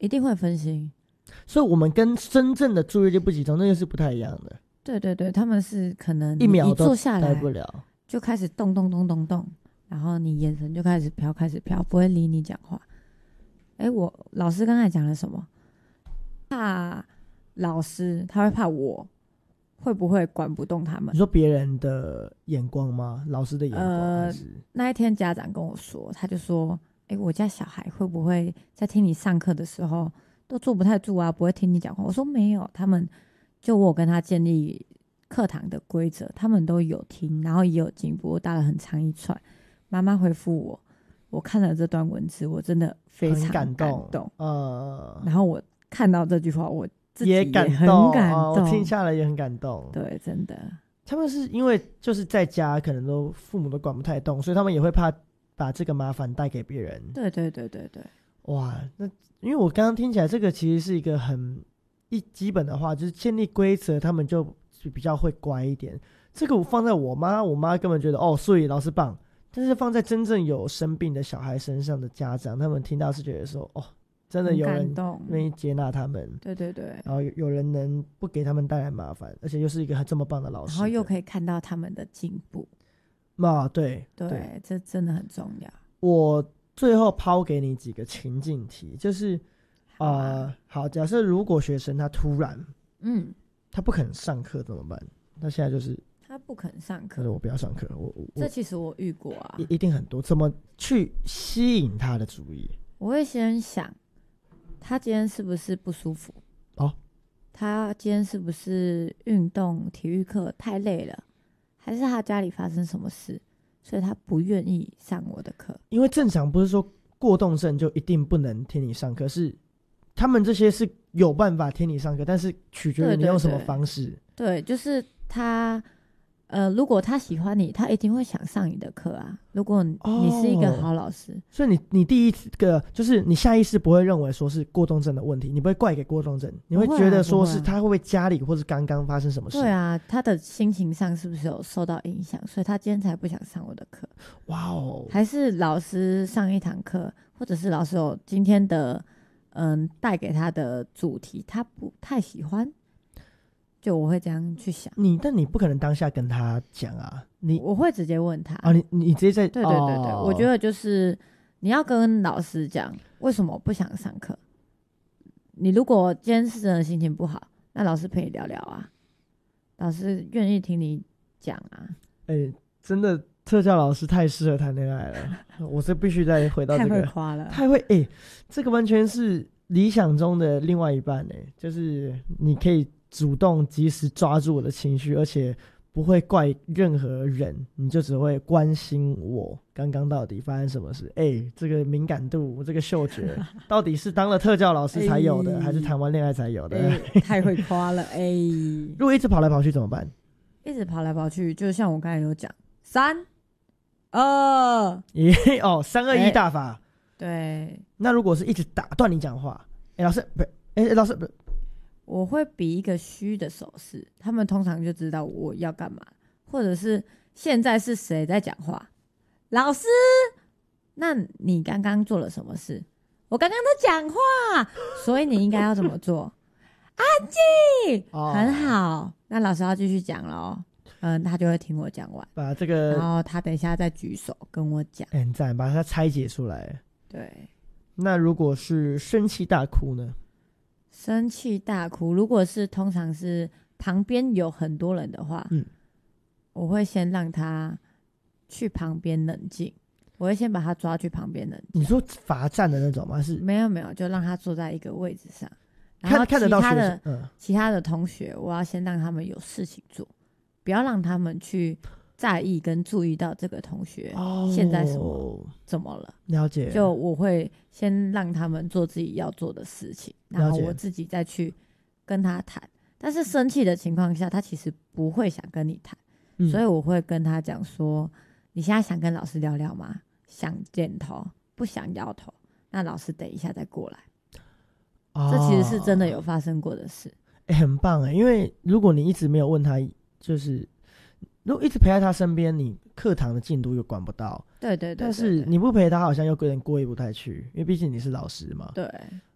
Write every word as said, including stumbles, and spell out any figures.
一定会分心。 所以我们跟真正的注意力不集中那个是不太一样的。 对对对，他们是可能一秒都坐下来待不了， 就开始动动动动动，然后你眼神就开始飘开始飘，不会理你讲话。哎，我老师刚才讲了什么？怕老师，他会怕我会不会管不动他们？ 你说别人的眼光吗？老师的眼光、呃、还是那一天家长跟我说，他就说：“哎，我家小孩会不会在听你上课的时候都坐不太住啊？不会听你讲话？”我说没有，他们就我跟他建立课堂的规则，他们都有听，然后也有进步。我打了很长一串，妈妈回复我，我看了这段文字，我真的非常感动。 感动呃， 然后我看到这句话，我自己也很感动， 感动， 哦、我听下来也很感动。 对，真的。 他们是因为就是在家，可能都父母都管不太动，所以他们也会怕把这个麻烦带给别人。 对对对对对。 哇，那因为我刚刚听起来，这个其实是一个很一基本的话，就是建立规则，他们就比较会乖一点。这个我放在我妈，我妈根本觉得哦，所以老师棒。但是放在真正有生病的小孩身上的家长，他们听到是觉得说，哦，真的有人愿意接纳他们。对对对。然后 有, 有人能不给他们带来麻烦，而且又是一个很这么棒的老师， 然后又可以看到他们的进步。 啊，对对, 对，这真的很重要。 我最后抛给你几个情境题，就是好、啊呃、好，假设如果学生他突然嗯他不肯上课怎么办？他现在就是他不肯上课， 我不要上课。我这其实我遇过啊， 一定很多。怎么去吸引他的注意？ 我会先想，他今天是不是不舒服？哦，他今天是不是运动体育课太累了？还是他家里发生什么事，所以他不愿意上我的课？ 因为正常不是说过动症就一定不能听你上课，是他们这些是有办法听你上课，但是取决于你用什么方式。对, 对, 对, 对，就是他，呃，如果他喜欢你，他一定会想上你的课啊。如果你是一个好老师，哦、 所以你你第一个就是你下意识不会认为说是过动症的问题，你不会怪给过动症，你会觉得说是他会不会家里或是刚刚发生什么事？ 对啊，他的心情上是不是有受到影响，所以他今天才不想上我的课？哇哦！还是老师上一堂课，或者是老师有今天的嗯带给他的主题，他不太喜欢。就我会这样去想， 你但你不可能当下跟他讲啊，你我会直接问他啊，你你直接在对对对对、哦，我觉得就是你要跟老师讲为什么我不想上课。你如果今天是真的心情不好，那老师陪你聊聊啊，老师愿意听你讲啊。 哎、欸，真的特教老师太适合谈恋爱了，我是必须再回到这个， 太会夸了， 太会哎、欸，这个完全是理想中的另外一半哎、欸，就是你可以主动及时抓住我的情绪，而且不会怪任何人，你就只会关心我刚刚到底发生什么事。哎、欸，这个敏感度，这个嗅觉，到底是当了特教老师才有的，欸、还是谈完恋爱才有的？ 欸、太会夸了，哎、欸！ 如果一直跑来跑去怎么办？ 一直跑来跑去，就像我刚才有讲，三二一哦，三二一大法。 对。 那如果是一直打断你讲话，哎、欸，老师不，哎、欸，老师不。 我会比一个虚的手势，他们通常就知道我要干嘛，或者是现在是谁在讲话？老师，那你刚刚做了什么事？我刚刚在讲话，所以你应该要怎么做？安静，哦，很好。那老师要继续讲咯，嗯，他就会听我讲完， 把这个， 然后他等一下再举手跟我讲， 很赞，把它拆解出来。 对。 那如果是生气大哭呢？ 生气大哭，如果是通常是旁边有很多人的话，嗯，我会先让他去旁边冷静，我会先把他抓去旁边冷静。 你说罚站的那种吗？是没有没有，就让他坐在一个位置上，然后其他的、嗯、其他的同学，我要先让他们有事情做，不要让他们去在意跟注意到这个同学现在什么、哦、怎么了。 了解。 就我会先让他们做自己要做的事情，然后我自己再去跟他谈。但是生气的情况下，他其实不会想跟你谈、嗯、所以我会跟他讲说，你现在想跟老师聊聊吗？想点头，不想摇头，那老师等一下再过来、哦、这其实是真的有发生过的事。 欸、很棒耶，因为如果你一直没有问他，就是如果一直陪在他身边，你课堂的进度又管不到。 对对 对, 对, 对， 但是你不陪他好像又有点过意不太去，因为毕竟你是老师嘛。 对，